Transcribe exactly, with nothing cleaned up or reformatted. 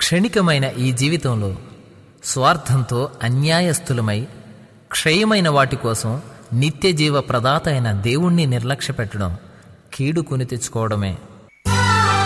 క్షణికమైన ఈ జీవితంలో స్వార్థంతో అన్యాయస్థులమై క్షయమైన వాటి కోసం నిత్యజీవ ప్రదాత అయిన దేవుణ్ణి నిర్లక్ష్యపెట్టడం కీడు కొని తెచ్చుకోవడమే.